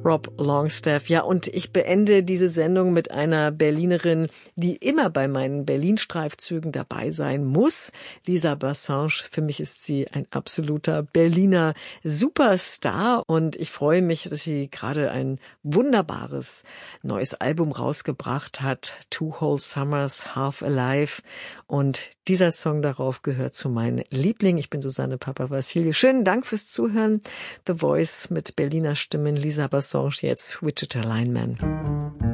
Rob Longstaff. Ja, und ich beende diese Sendung mit einer Berlinerin, die immer bei meinen Berlin-Streifzügen dabei sein muss. Lisa Bassange. Für mich ist sie ein absoluter Berliner Superstar. Und ich freue mich, dass sie gerade ein wunderbares neues Album rausgebracht hat. Two Whole Summers, Half Alive. Und dieser Song darauf gehört zu meinen Lieblingen. Ich bin Susanne Papavassiliou. Schönen Dank fürs Zuhören. The Voice mit Berliner Stimmen. Lisa Bassange, jetzt Wichita Lineman.